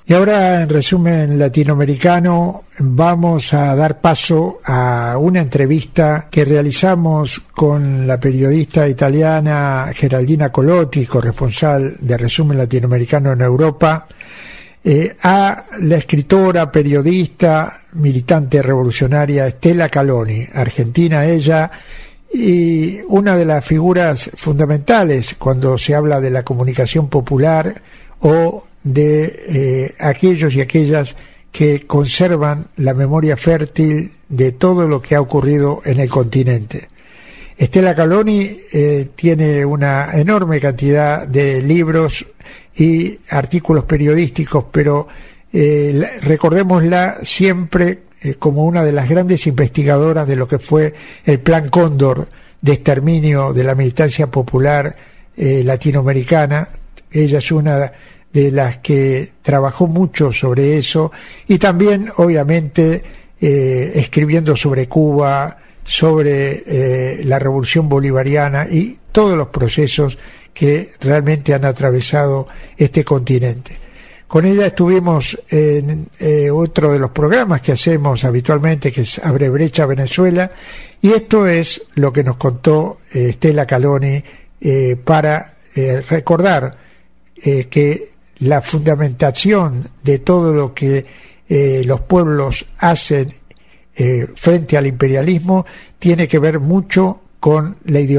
Y ahora, en resumen latinoamericano, vamos a dar paso a una entrevista que realizamos con la periodista italiana Geraldina Colotti, corresponsal de Resumen Latinoamericano en Europa, a la escritora, periodista, militante revolucionaria Estela Caloni, argentina ella, y una de las figuras fundamentales cuando se habla de la comunicación popular o de aquellos y aquellas que conservan la memoria fértil de todo lo que ha ocurrido en el continente. Estela Caloni tiene una enorme cantidad de libros y artículos periodísticos, pero recordémosla siempre como una de las grandes investigadoras de lo que fue el Plan Cóndor de exterminio de la militancia popular latinoamericana. Ella es una de las que trabajó mucho sobre eso y también, obviamente, escribiendo sobre Cuba, sobre la revolución bolivariana y todos los procesos que realmente han atravesado este continente. Con ella estuvimos en otro de los programas que hacemos habitualmente, que es Abre Brecha Venezuela, y esto es lo que nos contó Estela Caloni para recordar que la fundamentación de todo lo que los pueblos hacen frente al imperialismo tiene que ver mucho con la ideología